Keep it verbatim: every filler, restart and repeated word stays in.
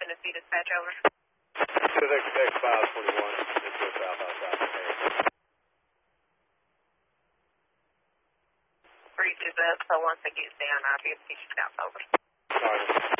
Tennessee dispatch, over. Pacific six five twenty-one, Midwest South outside. Breach is up, so once it gets down, I'll be able to get you out, over. Sorry.